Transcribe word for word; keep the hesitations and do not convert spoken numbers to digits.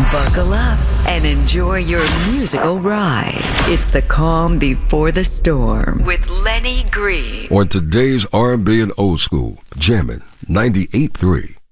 Buckle up and enjoy your musical ride. It's the calm before the storm with Lenny Green. On today's R and B and old school, jamming ninety-eight point three.